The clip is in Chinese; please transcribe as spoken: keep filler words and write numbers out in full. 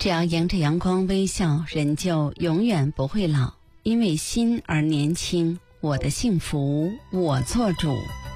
只要迎着阳光微笑，人就永远不会老。因为心而年轻，我的幸福我做主。